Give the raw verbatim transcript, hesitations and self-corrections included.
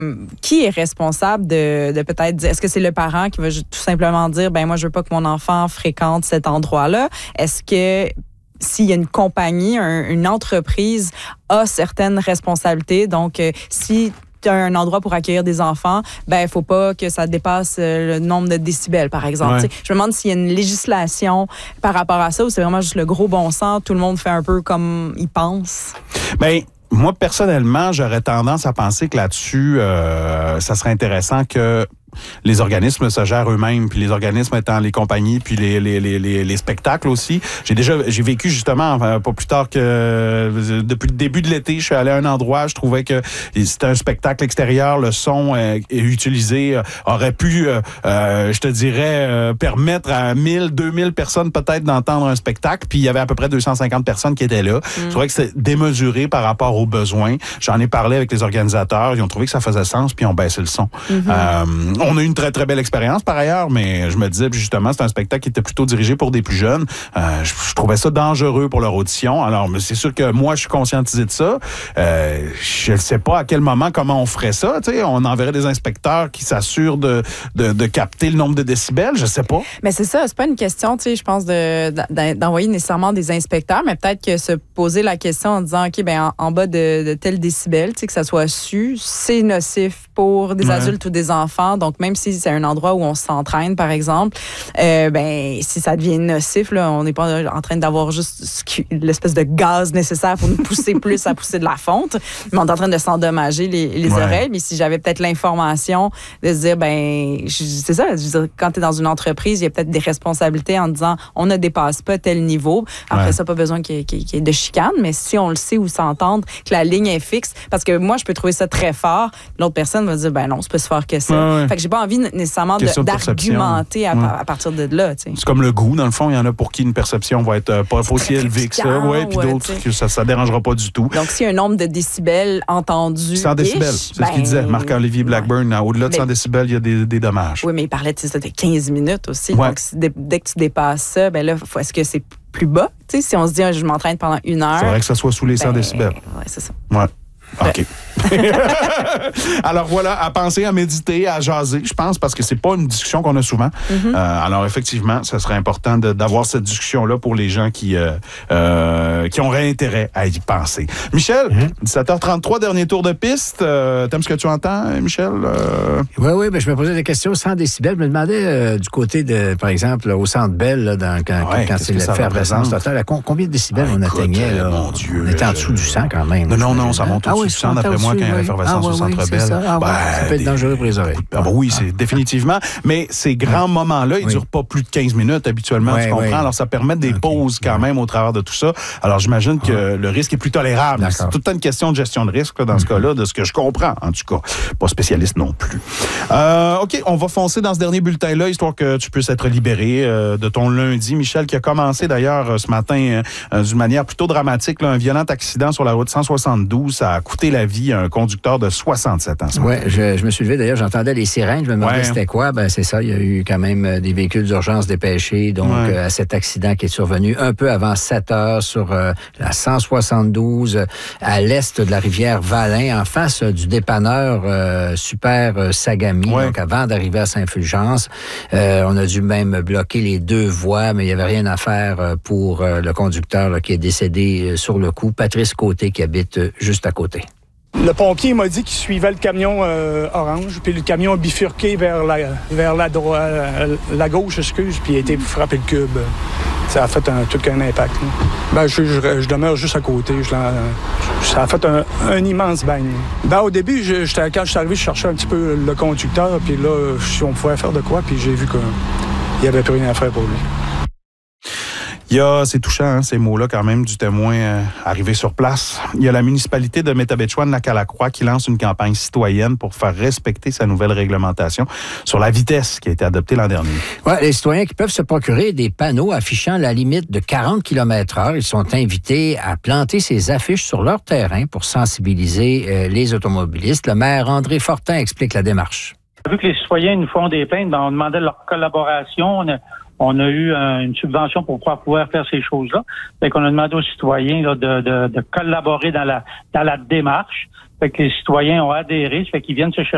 qui est responsable de, de peut-être dire, est-ce que c'est le parent qui va tout simplement dire, ben moi, je veux pas que mon enfant fréquente cet endroit-là? Est-ce que s'il y a une compagnie, un, une entreprise a certaines responsabilités, donc euh, si un endroit pour accueillir des enfants, ben il faut pas que ça dépasse le nombre de décibels, par exemple. Ouais. Je me demande s'il y a une législation par rapport à ça ou c'est vraiment juste le gros bon sens, tout le monde fait un peu comme il pense. Ben moi, personnellement, j'aurais tendance à penser que là-dessus, euh, ça serait intéressant que les organismes se gèrent eux-mêmes, puis les organismes étant les compagnies, puis les les les les, les spectacles aussi. J'ai déjà j'ai vécu justement enfin, pas plus tard que euh, depuis le début de l'été, je suis allé à un endroit, je trouvais que c'était un spectacle extérieur, le son euh, utilisé euh, aurait pu, euh, euh, je te dirais, euh, permettre à mille, deux mille personnes peut-être d'entendre un spectacle, puis il y avait à peu près deux cent cinquante personnes qui étaient là. Mm. Je trouvais que c'était démesuré par rapport aux besoins. J'en ai parlé avec les organisateurs, ils ont trouvé que ça faisait sens, puis ils ont baissé le son. Mm-hmm. Euh, On a eu une très, très belle expérience par ailleurs, mais je me disais, justement, c'est un spectacle qui était plutôt dirigé pour des plus jeunes. Euh, je, je trouvais ça dangereux pour leur audition. Alors, c'est sûr que moi, je suis conscientisé de ça. Euh, je ne sais pas à quel moment, comment on ferait ça. Tu sais, on enverrait des inspecteurs qui s'assurent de, de, de capter le nombre de décibels. Je sais pas. Mais c'est ça, c'est pas une question, tu sais, je pense, de, d'envoyer nécessairement des inspecteurs, mais peut-être que se poser la question en disant, OK, ben en, en bas de, de tel décibel, tu sais, que ça soit su, c'est nocif pour des ouais. adultes ou des enfants. Donc, même si c'est un endroit où on s'entraîne, par exemple, euh, ben si ça devient nocif, là, on n'est pas en train d'avoir juste l'espèce de gaz nécessaire pour nous pousser plus à pousser de la fonte, mais on est en train de s'endommager les, les ouais. oreilles. Mais si j'avais peut-être l'information de se dire, ben c'est ça, je veux dire, quand tu es dans une entreprise, il y a peut-être des responsabilités en disant, on ne dépasse pas tel niveau. Après ouais. ça, pas besoin qu'il y, ait, qu'il y ait de chicane, mais si on le sait ou s'entendre, que la ligne est fixe, parce que moi, je peux trouver ça très fort, l'autre personne va dire, ben non, c'est pas si fort que ça. Ouais, ouais. Fait que j'ai pas envie nécessairement de, d'argumenter à, ouais. à partir de là. T'sais. C'est comme le goût, dans le fond, il y en a pour qui une perception va être pas, pas aussi élevée que ça, ouais, puis ouais, d'autres que ça ne dérangera pas du tout. Donc, s'il y a un nombre de décibels entendus, cent décibels, c'est ben, ce qu'il disait, Marc-Olivier Blackburn. Ouais. Au-delà de cent décibels, il y a des, des dommages. Oui, mais il parlait de, ça, de quinze minutes aussi. Ouais. Donc, dès, dès que tu dépasses ça, ben là, faut, est-ce que c'est plus bas? T'sais, si on se dit, je m'entraîne pendant une heure. Il faudrait que ça soit sous les cent ben, décibels. Oui, c'est ça. Ouais. OK. Alors voilà, à penser, à méditer, à jaser, je pense, parce que c'est pas une discussion qu'on a souvent. Mm-hmm. Euh, alors effectivement, ce serait important de, d'avoir cette discussion-là pour les gens qui, euh, euh, qui auraient intérêt à y penser. Michel, mm-hmm. dix-sept heures trente-trois, dernier tour de piste. Euh, t'aimes ce que tu entends, Michel? Euh... Oui, oui, ben, je me posais des questions. cent décibels, je me demandais euh, du côté de, par exemple, au Centre Bell, là, dans, quand, ouais, quand c'est l'effervescence totale, à combien de décibels ah, on écoute, atteignait? Là? Mon Dieu, on était en dessous du cent quand même. Non, non, non, ça monte au-dessus du cent, d'après moi, quand il y a l'effervescence au Centre Bell. Ça, ah, ben, ouais, ça peut être dangereux pour les oreilles. Ah, ben oui, c'est ah. définitivement. Mais ces grands ouais. moments-là, ils ne oui. durent pas plus de quinze minutes habituellement, ouais, tu comprends? Ouais. Alors, ça permet des okay. pauses quand même au travers de tout ça. Alors, j'imagine que ah. le risque est plus tolérable. D'accord. C'est tout le temps une question de gestion de risque là, dans mm-hmm. ce cas-là, de ce que je comprends, en tout cas. Pas spécialiste non plus. Euh, OK, on va foncer dans ce dernier bulletin-là, histoire que tu puisses être libéré euh, de ton lundi. Michel, qui a commencé d'ailleurs ce matin euh, d'une manière plutôt dramatique, là, un violent accident sur la route cent soixante-douze. Ça a coûté la vie à un conducteur de soixante-sept ans. Oui, je, je me suis levé. D'ailleurs, j'entendais les sirènes. Je me demandais ouais. c'était quoi. Ben, c'est ça. Il y a eu quand même des véhicules d'urgence dépêchés. Donc, ouais. euh, à cet accident qui est survenu un peu avant sept heures sur euh, la cent soixante-douze, euh, à l'est de la rivière Valin, en face euh, du dépanneur euh, Super euh, Sagami. Ouais. Donc, avant d'arriver à Saint-Fulgence, euh, on a dû même bloquer les deux voies, mais il n'y avait rien à faire euh, pour euh, le conducteur là, qui est décédé euh, sur le coup. Patrice Côté, qui habite euh, juste à côté. Le pompier m'a dit qu'il suivait le camion euh, orange, puis le camion a bifurqué vers la, vers la, dro- euh, la gauche, excuse, puis il a été frappé le cube. Ça a fait un, tout un impact. Là. Ben, je, je, je demeure juste à côté. Je, ça a fait un, un immense bang. Ben, au début, je, j'étais, quand je suis arrivé, je cherchais un petit peu le conducteur, puis là, si on pouvait faire de quoi, puis j'ai vu qu'il n'y avait plus rien à faire pour lui. Il y a, c'est touchant, hein, ces mots-là, quand même, du témoin euh, arrivé sur place. Il y a la municipalité de Métabetchouan-Lac-à-la-Croix qui lance une campagne citoyenne pour faire respecter sa nouvelle réglementation sur la vitesse qui a été adoptée l'an dernier. Oui, les citoyens qui peuvent se procurer des panneaux affichant la limite de quarante kilomètres heure, ils sont invités à planter ces affiches sur leur terrain pour sensibiliser euh, les automobilistes. Le maire André Fortin explique la démarche. Vu que les citoyens nous font des plaintes, ben, on demandait leur collaboration. On a, on a eu un, une subvention pour pouvoir, pouvoir faire ces choses-là. Fait qu'on a demandé aux citoyens là, de, de, de collaborer dans la, dans la démarche. Fait que les citoyens ont adhéré. Ça fait qu'ils viennent se chercher